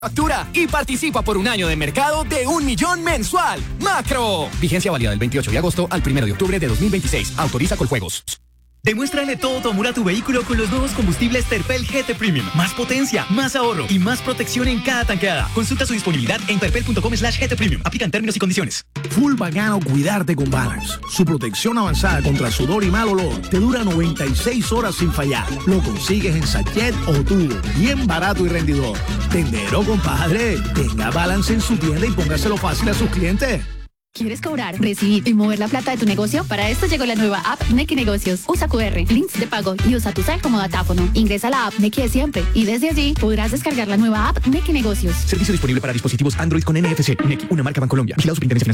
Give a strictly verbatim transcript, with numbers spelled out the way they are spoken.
Factura y participa por un año de mercado de un millón mensual. ¡Macro! Vigencia válida del veintiocho de agosto al primero de octubre de dos mil veintiséis. Autoriza Coljuegos. Demuéstrale todo tu amor a tu vehículo con los nuevos combustibles Terpel G T Premium. Más potencia, más ahorro y más protección en cada tanqueada. Consulta su disponibilidad en terpel punto com slash G T Premium. Aplican términos y condiciones. Full bacano cuidarte con Balance. Su protección avanzada contra sudor y mal olor te dura noventa y seis horas sin fallar. Lo consigues en sachet o tubo. Bien barato y rendidor. Tendero, compadre. Tenga Balance en su tienda y póngaselo fácil a sus clientes. ¿Quieres cobrar, recibir y mover la plata de tu negocio? Para esto llegó la nueva app Nequi Negocios. Usa Q R, links de pago y usa tu cel como datáfono. Ingresa a la app Nequi de siempre y desde allí podrás descargar la nueva app Nequi Negocios. Servicio disponible para dispositivos Android con N F C. Nequi, una marca Bancolombia. Vigilado Superintendencia Financiera.